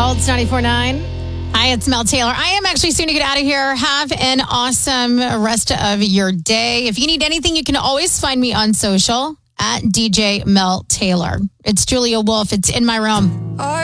It's 94.9. Hi, it's Mel Taylor. I am actually soon to get out of here. Have an awesome rest of your day. If you need anything, you can always find me on social at DJ Mel Taylor. It's Julia Wolf. It's In My Room.